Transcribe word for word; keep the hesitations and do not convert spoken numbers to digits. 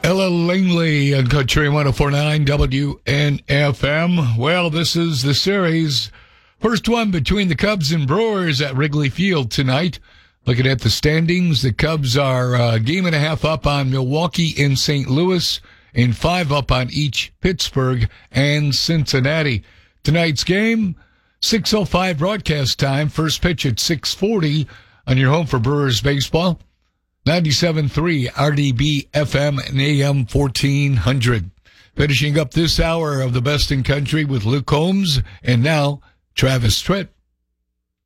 Ella Langley on Country one oh four point nine W N F M. Well, this is the series. First one between the Cubs and Brewers at Wrigley Field tonight. Looking at the standings, the Cubs are a game and a half up on Milwaukee and Saint Louis, and five up on each Pittsburgh and Cincinnati. Tonight's game, six oh five broadcast time. First pitch at six forty on your home for Brewers baseball. ninety-seven point three R D B F M and A M fourteen hundred. Finishing up this hour of the best in country with Luke Combs and now Travis Tritt.